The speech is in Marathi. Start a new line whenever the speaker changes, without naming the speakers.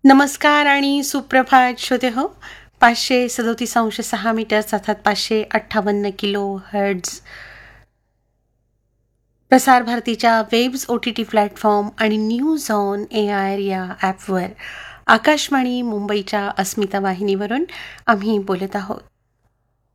नमस्कार आणि सुप्रभात श्रोते हो. 537.6 मीटर्स अर्थात 558 किलो हर्ट्झ प्रसार भारतीच्या वेब्स OTT प्लॅटफॉर्म आणि न्यूज ऑन AIR या ॲपवर आकाशवाणी मुंबईच्या अस्मिता वाहिनीवरून आम्ही बोलत आहोत.